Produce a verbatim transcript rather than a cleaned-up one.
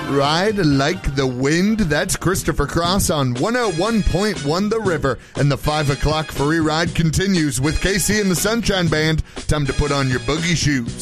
Ride like the wind. That's Christopher Cross on one oh one point one The River. And the five o'clock free ride continues with K C and the Sunshine Band. Time to put on your boogie shoes.